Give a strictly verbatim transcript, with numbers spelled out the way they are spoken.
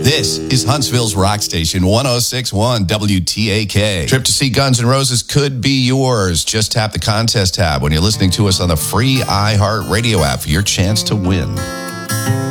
This is Huntsville's Rock Station, one oh six point one W T A K. Trip to see Guns N' Roses could be yours. Just tap the contest tab when you're listening to us on the free iHeartRadio app for your chance to win.